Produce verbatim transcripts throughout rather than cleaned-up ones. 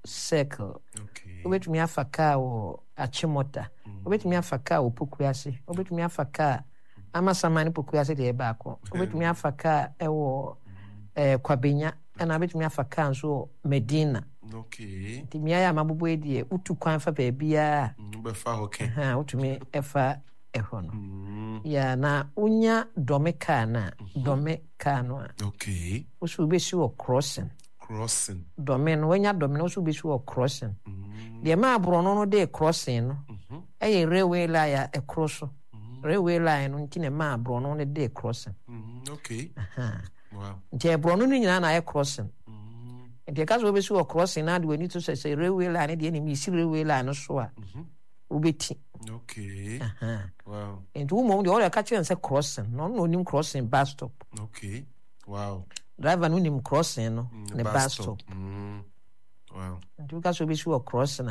circle. Okay. Obet me afa car or Achimota. Obet me afa car or Pukuasi. Obet me afa car. Amasamani Pukuasi de Bako. Obet me afa car or Quabinya. And I bet me afa car so Medina. Okay. The Mia Mabuwe de Utu Quanfa baby. Okay. Ha, to me efa ehon. Ya na unya domeka na domeka no. Okay. Usu be sure crossing. Crossing. Domain when ya domain usu be sure crossing. The ma brono no de crossing no. Eh railway line a cross. Railway line unti ma brono no de crossing. Okay. Aha. Wow. Je brono ni nyina na e crossing. Nti ka so be sure crossing na de wani to say railway line de enemy si railway line so a. Ubeti. Okay. Uh-huh. Wow. And two months, the other catcher and say crossing. No, no, him crossing bus stop. Okay. Wow. Driver no him crossing no, Mm, the bus bus stop. stop. Mm. Wow. And you guys will be sure crossing.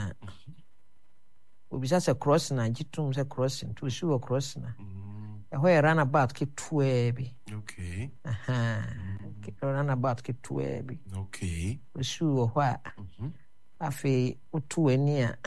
We be just a crossing. I get to say crossing. To sure crossing. Mm. Where run about keep two baby. Okay. Aha. Run about keep two baby. Okay. We sure what. Afi utu enia.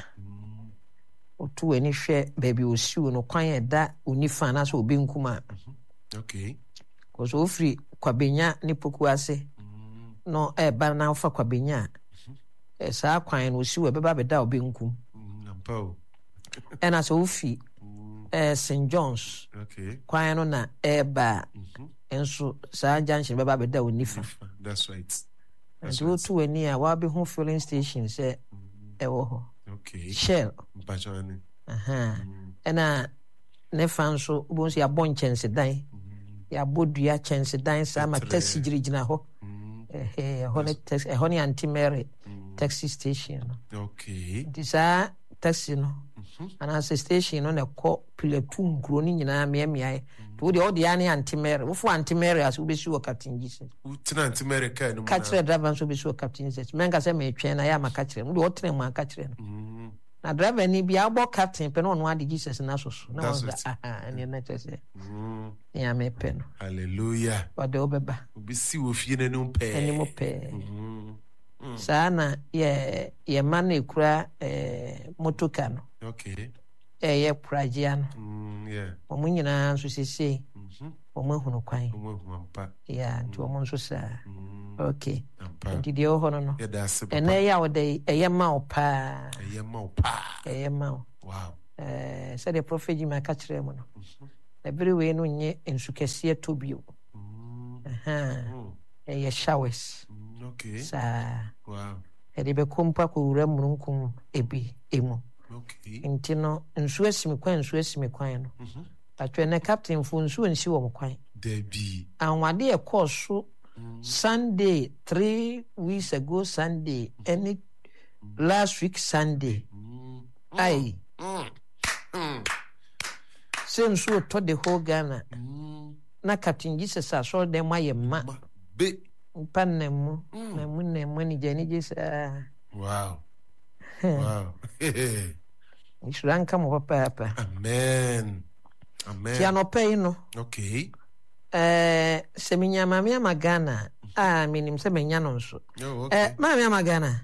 Otu eni hwe baby osiu no kwan e da onifa na so obi nkuma. Okay. Cause ofri kwabenya ni poku ase. No e ba na ofa kwabenya. E sa kwan no osiu e beba be da obi nkum. Nampo. E na so ofi eh Saint John's. Okay. Kwan no na e ba enso sa junction beba be da onifa. That's right. And otu eni a wa be ho filling station say e wo ho. Okay. Shell. Mpachani. Aha. Ena ne fan so bonso ya bon chense dan. Ya bodua chense dan sa ma taxi girigina ho. Eh eh ho ne taxi ho ne Auntie Mary taxi station. Okay. This a taxi no. Ana station no na ko piletu ngro ni nyina mia mia. To de odi ane Auntie Mary. Wo fo Auntie Mary aso be su Captain Jesus. Utina Auntie Mary ka no. Ka kire driver so be su Captain Jesus. Menga se me twen na ya ma ka kire. Wo de o tren ma ka kire no. Na driver ni bia abo captain pe no no adi Jesus na so so. Na won aha ene na tese. Mm. Ya me pe no. Hallelujah. Wa de obeba. Obi si wo fie na no pe. Eni mo pe. Mhm. Sana ye ye man ekura eh motoka no. Okay. Eh ye pragia no. Mm, yeah. Omo nyina nso sese. Mhm. Omo hunu kwan. Omo humpa. Ya, nti omo nso sa. Okay. Ampa. Nti de o hono no. Yeah, that's it. Ene ya wo de eye ma o pa. Eye ma o pa. Eye ma o. Wow. Eh, said the prophet Jima ka kire mo no. Every way no nye ensu kese tobio. Aha. Eye showers. Okay. Sa. Wow. Ede be kompa ko wura mununkum ebi emu. Okay. Nti no nsu asimi kwan nsu asimi kwan no. Mhm. Atwe na captain fo nsu nsi wo kwan. Debi. Anwade e course Sunday three weeks ago Sunday any last week Sunday. Ai. Same so to the whole Ghana. Na Captain Jesus saw them my ma. Be panemu na munne mani jani Jesus. Wow. Wow. Ishranka mo papa. Amen. Amen. Ti anope no. Okay. Eh seminya mama ya magana. Ah minim se menya no nso. Oh, okay. Eh mama ya magana.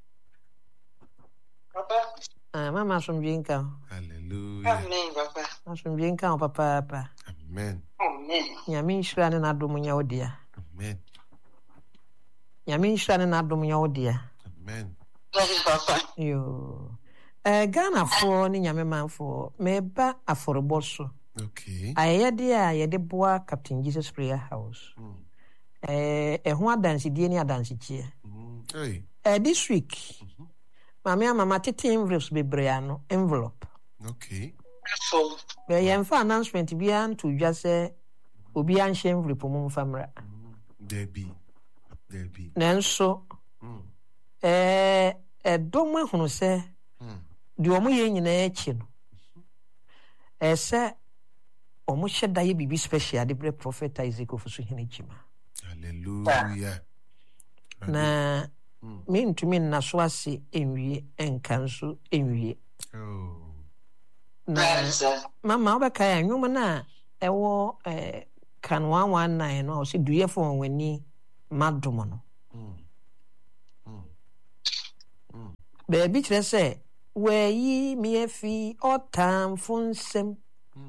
Papa. Ah mama somjinka. Hallelujah. Amen papa. Somjinka o papa papa. Amen. Amen. Nyame nhyira ne nadom nya odia. Amen. Nyame nhyira ne nadom nya odia. Amen. Yes papa. Yo. Eh Ghana for ni nyame manfo meba aforbo so. Okay. Ayede a yede boa Captain Jesus Prayer House. Mm. Eh e ho adansi die ni adansi chie. Mm. Hey. Eh this week. Mhm. Mama mama tete envelopes bebre ano envelope. Okay. So. Be ye mfa announcement bia nto dwa se obi an hye envelope mu mfamra. Debi. Debi. Nanso. Mm. Eh e domo ehunu se. Mm. Di omo ye nyina echi no. Eh se omo hyeda ye bibi special de bre prophet Isaac ofusu hene chima. Hallelujah. Na me ntumi na so ase enwie enkanso enwie. Oh. Na mama obeka ya nwom na ewo eh kan one one nine no se duye fo wani madom no. Mm. Mm. Baby kyerɛ sɛ wɔayi me afi ɔtamfo nsɛm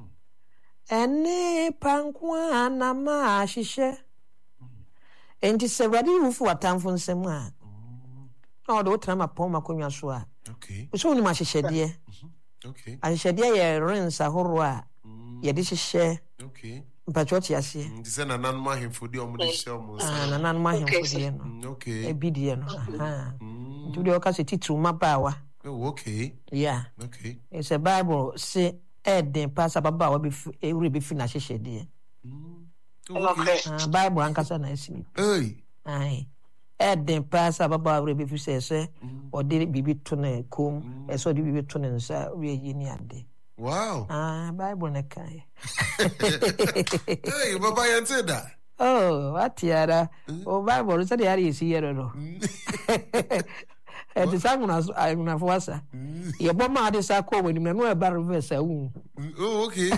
ɛne panko a na ma ahyehyɛ enti sɛ Awurade yi wo fi w'atamfo nsɛm a na ɔde wo tena ma pɔn makonnwa so a Okay. so wonim ahyehyɛdeɛ Okay. ahyehyɛdeɛ yɛ rens ahoroɔ a yɛde hyehyɛ Okay. mpatwɔ te aseɛ Nti sɛ nananom ahemfo de ɔmo de hyɛ ɔmo nsa. Ah, nananom ahemfo Okay, deɛ no Mm, Okay. ebi deɛ no aha. Mm. nti wodeɛ wɔka sɛ titiriw mmabaawa Oh, okay. ya Okay. sɛ Bible se ɛɛden paa sɛ ababaawa bɛfi ɛwura bɛfi n'ahyehyɛdeɛ Mm. Oh, okay. Okay. Ah, Bible ankasa na asi Hey. ae ɛɛden paa sɛ ababaawa wura bɛfi sɛ ɛsɛ ɔde biribi to ne kom ɛsɛ ɔde biribi to ne nsa wɔayi ne ade Wow. Ah, Bible ne kae Hey, Baba yɛnte da. oh wate ara o Bible sɛdeɛ ara yɛsi yɛrɛ no ɛte sɛ anwonafo asa yɛbɔ ma ade sa kɔɔ w'anim na no ɛba reverse a wohu Oh, okay.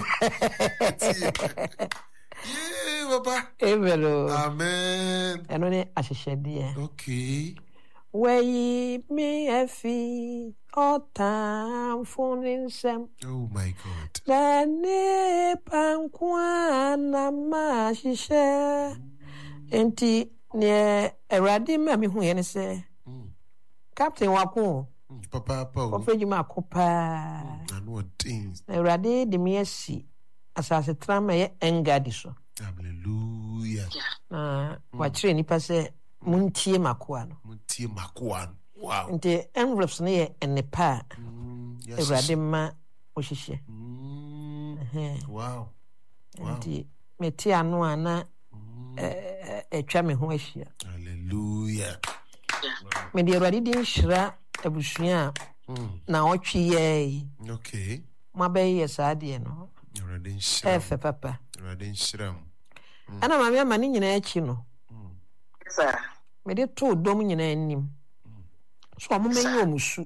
Yeah, Baba. amen o Amen. ɛno ne ahyehyɛdeɛ Okay. wɔyi me afi ɔtamfo ne nsɛm Oh my God. na ne panko a na ma ahyehyɛ enti neɛ Awurade ma mehu yɛ ne sɛ Mm. captain wako Mm. Papa, Papa. ɔfɛ adwuma ako paa I know things. na Awurade de me asi asase trama yɛ Engadi so Hallelujah. na wakyerɛ nipa sɛ muntie makoa no Muntie makoa. Wow. nti envelopes no yɛ nnepa a Mm. Yes. Awurade ma ohyehyɛ Mm. Ɛhɛn. Wow. Wow. nti mete ano a na atwa me ho ahyia Hallelujah. mede Awurade din hyira abusua a Mm. na ɔtwe yɛ yi Okay. mabɛyɛ saa deɛ no Awurade nhyira mo. ɛfɛ papa Awurade nhyira mo. ɛna maame ama ne nyinaa akyi no Sir. mede too dɔm nyinaa anim so ɔmo mɛyi ɔmo su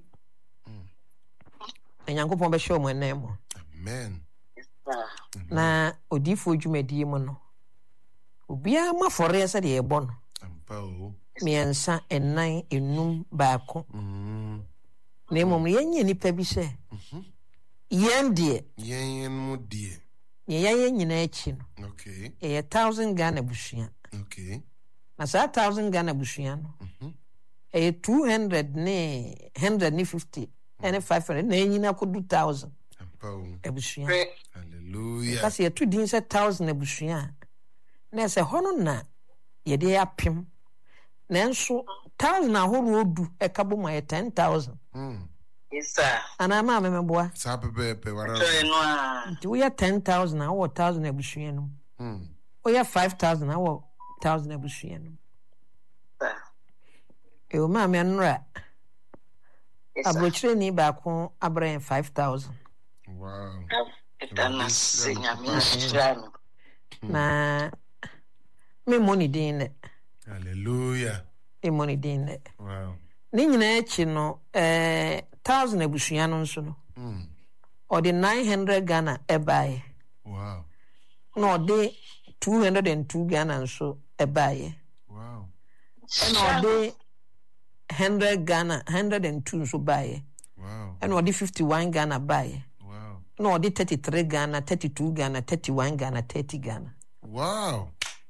na Nyankopɔn bɛhyɛ ɔmo anan mu Amen. Sir. na odiifoɔ dwumadie mu no obiara ma fɔreɛ sɛdeɛ yɛbɔ no Ampa o. mmiɛnsa ɛnan enum baako Mm. na mmom yɛnyɛ nipa bi sɛ yɛn deɛ Yɛn mu die. nea yɛayɛ nyinaa akyi no Okay. ɛyɛ thousand Ghana busua Okay. na saa thousand Ghana busua no ɛyɛ two hundred ne hundred ne fifty ɛne five hundred na ɛnyina kɔdu thousand Ampa o. abusua Pray. Hallelujah. kasi yɛto din sɛ thousand abusua a na ɛsɛ hɔ no na yɛde apem nanso thousand ahoroɔ du ɛka bɔ mu a yɛ ten thousand Mm. Yes, sir. anaa maa mɛmɛboa Saa pɛpɛɛpɛ wara. Sorry, no. ah. nti woyɛ ten thousand a wowɔ thousand abusua no mu Mm. woyɛ five thousand a wowɔ thousand abusua no mu Sir. ɛwɔ maa me nnora Yes, sir. aburokyerɛni baako abrɛ yɛn five thousand Wow. Dana se nyame ahyira no. na memmɔ ne din nɛ Hallelujah. memmɔ ne din nɛ Wow. ne nyinaa akyi no ɛɛ thousand abusua no nso no Mm. ɔde nine hundred Ghana ɛbaeɛ Wow. na ɔde two hundred and two Ghana nso ɛbaeɛ Wow. ɛna ɔde hundred Ghana hundred and two nso baeɛ Wow. ɛna ɔde fifty one Ghana baeɛ Wow. na ɔde thirty three Ghana thirty two Ghana thirty one Ghana thirty Ghana Wow.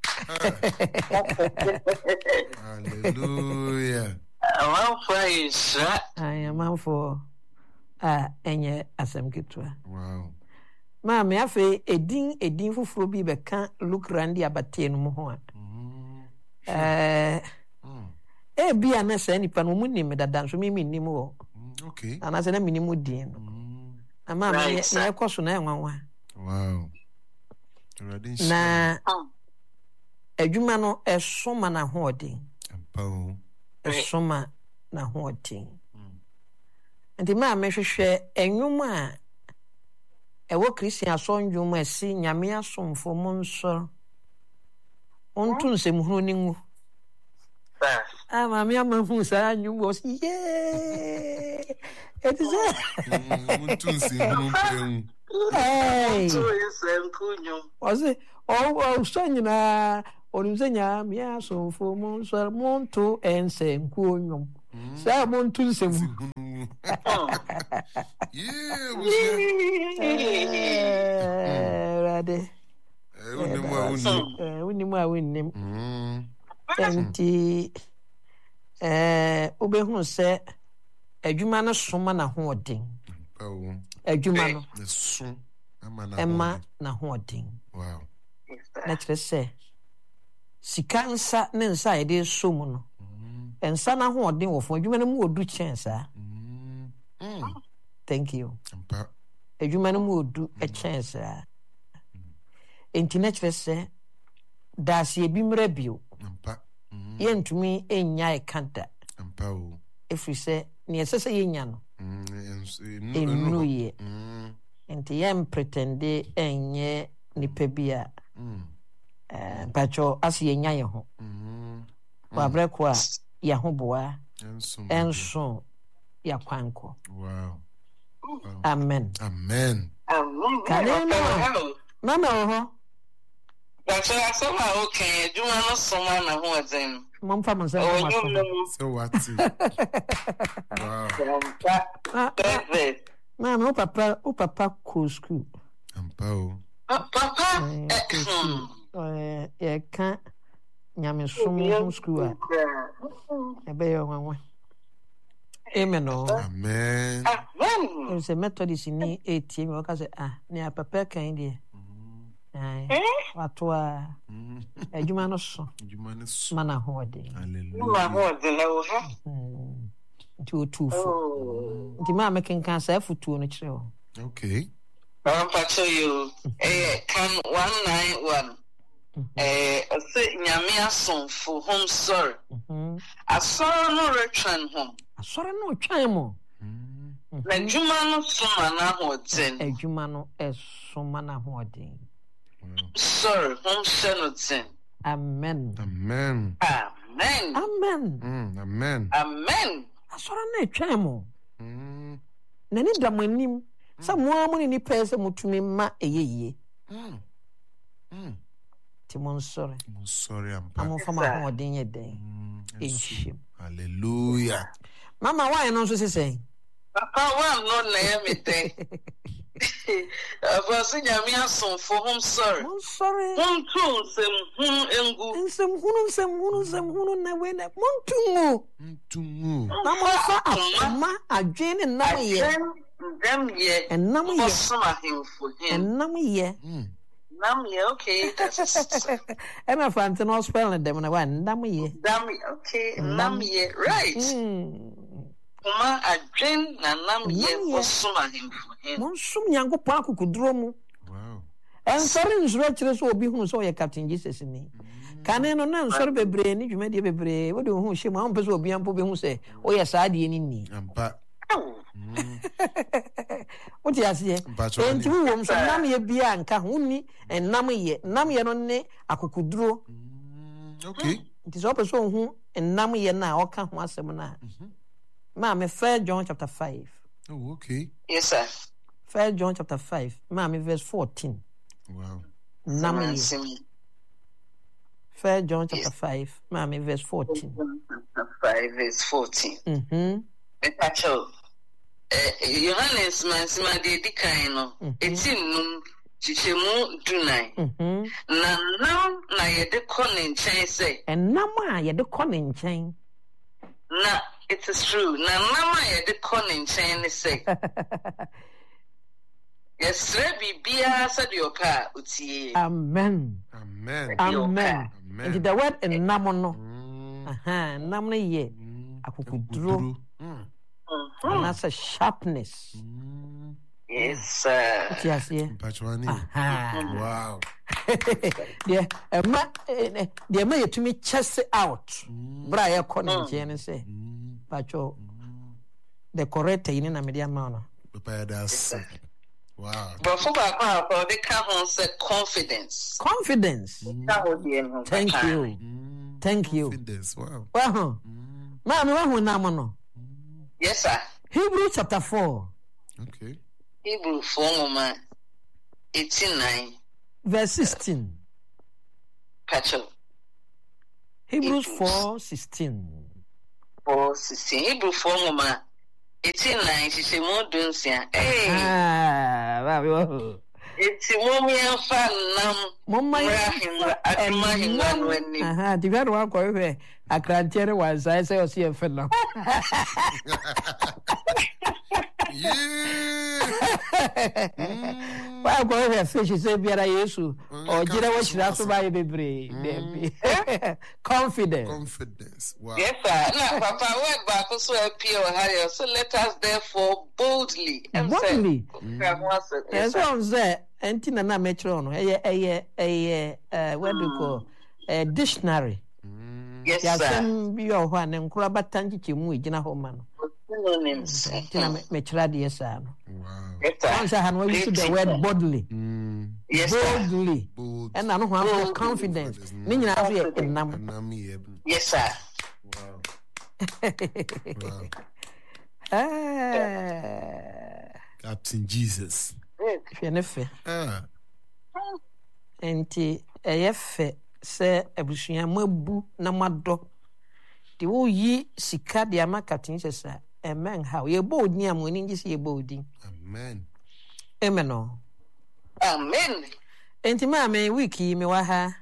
Hallelujah. Amanfo ayɛ nhyira. ayi amanfoɔ a ɛnyɛ asɛm ketewa Wow. maame afei edin edin foforɔ bi bɛka Luke Randi abateɛ no mu ho a Mm. ɛɛ Mm. ebi a na saa nipa no ɔmo nim me dada nso mimi nim wɔ Mm. Okay. anaasɛ na minim mu din no Mm. na maame Right, yɛ sir. na ɛkɔ so na ɛnwanwa Wow. Awurade nhyira. na Mm. adwuma no ɛso ma n'ahoɔden Ampa o. ɛso ma n'ahoɔden nti maame hwehwɛ ɛnwom a ɛwɔ Christian asɔndwom a ɛsi nyame asomfo mo nsɔr ɔnto nsɛmhunu ne ngu Sir. a maame ama hu saa nnwom wɔ so yee ɛti sɛ Mm. Muntu nsɛmhunu mpɛn. Hey. So is nkunyu. ɔse ɔsɔ nyinaa ɔnim sɛ nyame asomfo mo nsɔr monto ɛnsɛ nkuo nnwom saa monto nsɛm Nsɛmhunu Yeah, busia. Eh, Rade. Eh, unimu a unimu. Eh, unimu a winnim. Mm. Enti eh obehu se adwuma no soma na hoɔden. Pawo. Adwuma no The sun. Amana. ɛma na hoɔden. Wow. Na kyerɛ sɛ sika nsa ne nsa a yɛde so mu no. Nsa na hoɔden wɔ fo adwuma no mu odu kyɛn saa. Mm. Thank you. Ampa. Adwuma no mu odu kyɛn saa. Enti na kyerɛ sɛ daase ebi mmerɛ bio. Ampa. Mm. Yɛntumi enya ekanta. Ampa o. Ɛfiri sɛ ne ɛsɛ sɛ yɛnya no. Mm. Enu yɛ. Mm. Nti yɛn pretende ɛnyɛ nipa bi a Mm. eh bacho asi yɛnya yɛ ho. Mm. Wa brɛko a yɛ ho boa Enso. ɛnso yɛ kwanko. Wow. Amen. Amen. Kane no. Mama wo ho. Bacho asoma okay, adwuma no soma na hoɔden. Momfa mo nsɛm Oh, ma no, so. no. So what? Wow. Perfect. Mama wo papa wo papa ko school. Ampa o. Papa, Eh, eh, ko school. Eh yɛ ka nyamesom ho school a ɛbɛyɛ nwanwa. Amen o. Amen. Amen. Sɛ Methodist ni etie me wɔka sɛ ah ne papa kan deɛ. Ai. Wato a Mm. adwuma no so Jumane so. ma na hoɔden. Ma Hallelujah. hoɔden na wo ha. Nti otufo. Oh. Nti ma mekenkan saa futuo no kyerɛ wo. Okay. Bampacho you. Eh, can one nine one. Eh, ɔsɛ nyame asomfo home sorry. Mhm. Asɔre no retwɛn home. Asɔre no twɛn mo. Mm. Na adwuma no soma na hoɔden. Adwuma no ɛso ma na hoɔden. Wow. Sorry, home hyɛ no den. Amen. Amen. Amen. Amen. Mm. Amen. Amen. Asɔre no twɛn mo. Mm. N'ani da mo anim. Sɛ mo a mo ne nipa sɛ motumi ma ɛyɛ yie. Mm. Mm. Ti mo nsɔre. I'm sorry, Ampa. Amomfa ma hoɔden yɛ den. Mm. Ɛnhyim. Hallelujah. Mama why no nso sesɛn? Papa one no na yɛ me den. Afɔsi nyame asomfo home sorry. Mo nsɔre. Home too nsɛm hum engu. Nsɛm hunu nsɛm hunu nsɛm hunu na wei na mo ntungu. Ntumu. Na mo fa akoma adwen ne nam yɛ. Them yɛ. Ɛnam yɛ. Ɔsoma hemfo him. Ɛnam yɛ. Mm. Nam yɛ okay. That's Ɛna fante no spell ne dem na wa ndam yɛ. Nam okay. Nam yɛ right. Mm. Kuma adwen na nam yɛ Nam yɛ. ɔsoma hemfo him. Mo nsum Nyankopɔn akokuduro mu. Wow. Ɛnsɔre nsoro akyerɛ sɛ obi hunu sɛ ɔyɛ Captain Jesus ni. Kane no na nsɔre bebree ni dwumadie bebree. Wode wo hu hyɛ mu a ɔmpɛ sɛ obi ampo behu sɛ ɔyɛ saa deɛ ni ni. Ampa. Oh. Mm. Wote aseɛ? Mpacho Enti ani. wo so nam yɛ bia nka ho ni nam yɛ. Nam yɛ no ne akokuduro. Mm. Okay. Nti sɛ ɔpɛ sɛ ohu nam yɛ na ɔka ho asɛm na. Maame First John chapter five. Oh, okay. Yes sir. First John chapter five, Maame verse fourteen. Wow. Nam yɛ. Simi. First John chapter five, Maame verse fourteen. Five verse fourteen. Mhm. Mpacho. Eh, Yohanes Mansima de di kan no. Eti num chichemu dunai. Mhm. Na nam na yɛde kɔ ne nkyɛn sɛ Ɛnam a yɛde kɔ ne nkyɛn. na it is true. Na nam a yɛde kɔ ne nkyɛn ne sɛ yɛsrɛ biribiara sɛdeɛ ɔpɛ a otie. Amen. Amen. Amen. Amen. Nti the word ɛnam no, Mm. aha, nam no yɛ Mm. akokuduro, Mm. anaasɛ sharpness. Mm. Yes sir. Ti aseɛ? Mpacho ani. Aha. Wow. Deɛ ɛma eh, deɛ ɛma yɛtumi kyɛse out. Bra a yɛkɔ ne nkyɛn ne sɛ, Mm. patwɔ, the correct yi ne na mede ama wo no. Papa, that's wow. Bɔfo baako a ɔde ka ho sɛ confidence. Confidence. Ka ho deɛ no. Thank you. Mm. Thank you. Confidence. Wow. Wahu. Mm. Maame wahu nam no. Yes sir. Hebrew chapter four, Okay. Hebrew four nwoma eighty-nine. verse sixteen. Pacho. Hebrews Hebrews. four sixteen. four sixteen. Hebrew four nwoma eighteen nine she mo dunsia. Hey. Ah, wow. It's mommy and fan nam. Mama Atuma hinga wenni. Aha, the very one ko we akrantiere was I say o see e fellow. Wa ko we fish say biara Yesu. O jira wo shira so ba ye bebre. Confidence. Confidence. Wow. Yes, sir. Now, Papa, word back also appear higher. So let us therefore boldly. Boldly. Yes, sir. Say, enti na na metro no. Eye eye eye eh what do you call a dictionary. Yes, sir. Ya sir. bi o ho an nkura batanchi chemu igina ho ma no. Synonyms. Enti na metro de yes sir no. Wow. Yes, sir. Once I had we use the word boldly. Mm. Yes, sir. Boldly. Bold. And I know how Bold. confidence. Ni nyina so ye enam. Enam ye. Yes, sir. Wow. Wow. Ah. Captain Jesus. Hwe ne fe. Ah. Enti eye fe se abusua mabu na mado. Di wo yi sika de ama Captain Jesus a amen how ye bold ni amoni ngi se ye bold. Amen. Amen no. Amen. Enti ma me wiki me wa ha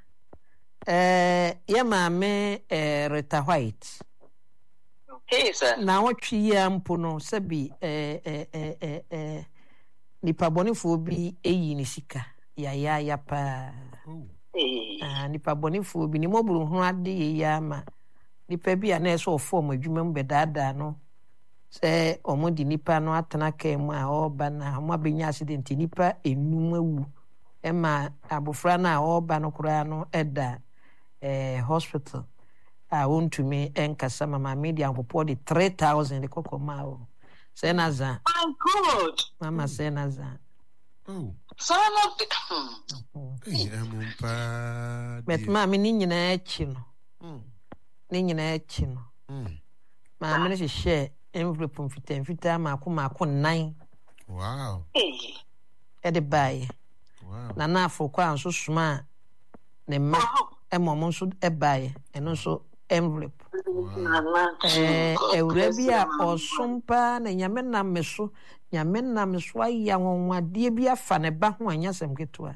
eh ye ma me eh Rita White. Okay, sir. Na wotwi ya mpo no sabi eh eh eh eh eh nipa bonifo bi eyi ni sika ya ya ya pa. Oh. Hey. Ah nipa bonifo bi ni moburu ho ade ye ya ma nipa bi ana so form adwuma mu bedada no se omodi nipa no atena ka mu a oba na mo abenya accident nipa enum awu ema abofra na oba no kura no eda eh hospital I want to me enkasa mama media popo de three thousand kokoma o say naza My God. mama say naza Oh. Son of the. Hey, I'm pa. bet mama ni nyina echi no Mm. ni nyina echi no Mm. mama ne hye envelope mfita mfita ma akoma akọ nine Wow. Hey. e de bae Wow. na na afọ kwa nso suma ne ma e momo nso e bae eno nso envelope eh ewura bi a osumpa na nyame na meso nyame na meso aya wonwade bi afa ne ba ho anyasem ketoa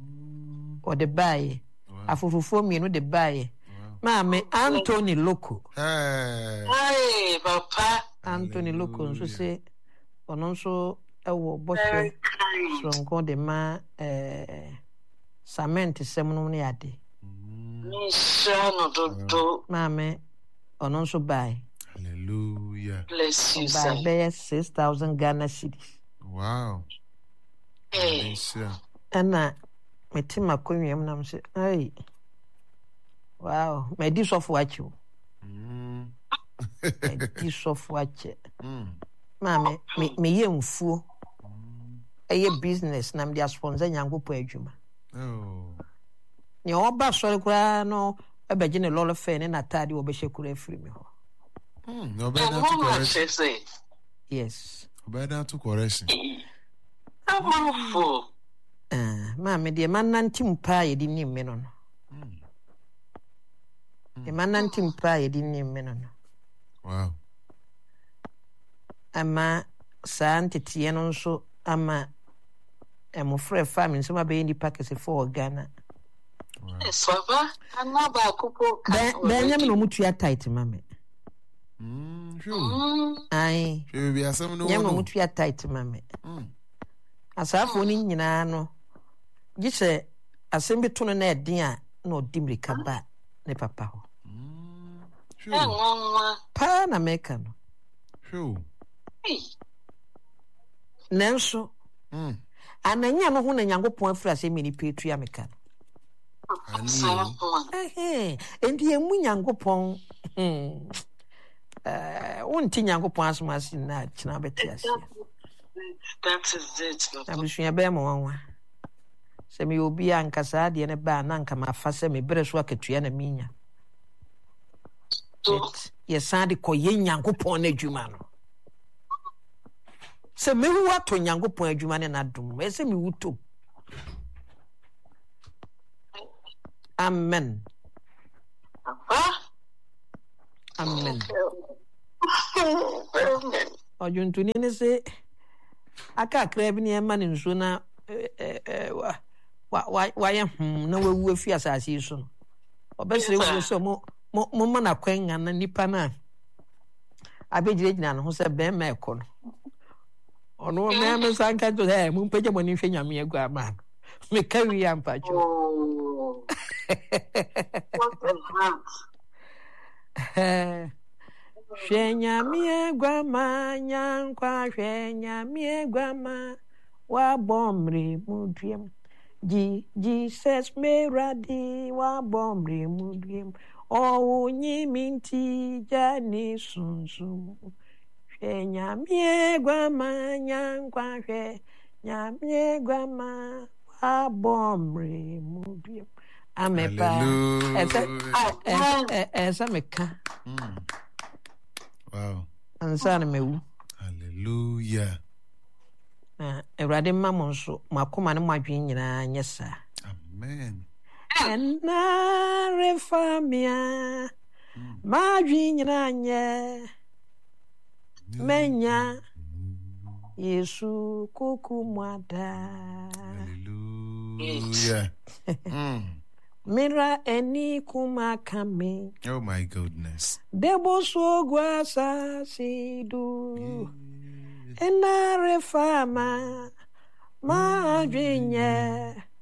o de bae afofofo mienu de bae maame Anthony Loko Hey. Hey, Papa. Anthony Loko nso se ono nso ewo Very bohwe kind. sonko de ma eh cement sem no ne ade Misha no do. maame ono nso bae Hallelujah. Bless you, bae sir. be six thousand Ghana cedis Wow. Hey. Hallelujah. ana meti makonwam nam se ai wow me di sofo achi Mm. me di sofo achi Mm. maame me me ye mfuo eye business nam dia sponsor nyangopo adwuma Oh. ni oba sori kura no ebeje ne lolo fe ne natade obehye kura afiri me ho Mm. No And better to what much correction. I say? yes Better to correction. I'm awful. ah maame de man nantim pa ye di nim me no no Mm. de man nantim pa ye di nim me no no Wow. ama saa ntete no nso ama emofre family nso ma be ndi package for Ghana Yes, Papa. I'm not about couple. ben nyam no mutua tight mame Mm. Sure. Mm. ai Sure be asem no. nyam no no. mutua tight mame Mm. asafo ni nyina no gise asem bi to no na edin a na odimrika ba ne papa ho Mm. Hey, Sure. Mama. pa na meka no Sure. Hey. nanso Mm. ananya no ho na nyankopon afura asem ni petu ya meka no Ani. Someone. ehe enti emu nyankopon hmm eh wonti nyankopon asomasi na kina beti ase That is it, Papa. abusua be mo wanwa se me obi ankasa de ne ba na anka mafa se me bere so akatua na minya So, ye sande ko ye nyankopon na adwuma no se me hu ato nyankopon adwuma ne na dum e se me wuto amen Papa. amen Amen. ɔdwontoni ne se aka akra bi ne ɛma ne nsuo na wayɛ hom na wawu afi asase yi so no ɔbɛsrɛ wuo sɛ momma nakwan nga na nnipa no a abɛgyinagyina ne ho sɛ bɛrima ɛkɔ no ɔno mea me sa nka to sɛ mompagya mɔne nhwɛ nyame agu ama no meka wie ampakyɛ hwɛ nyame aguama nyankwa hwɛ nyame aguama wabɔ mmere mu duam Jesus meradi wabɔ mmere mu duam ɔwo nyimi nti gya ne sunsum hwɛ nyame aguama nyankwa hwɛ nyame aguama wabɔ mmere mu duam amepa ɛsɛ meka Wow. ansa na mewu Hallelujah. na Awurade mma mo nso makoma ne madwen nyinaa nyɛ saa Amen. ɛna refamia madwen nyinaa nyɛ menya Yesu kuku mwada Hallelujah. Mm. Mira eni kuma kame Oh my goodness. Debo sogwa sasidu Ena refama Ma adwenye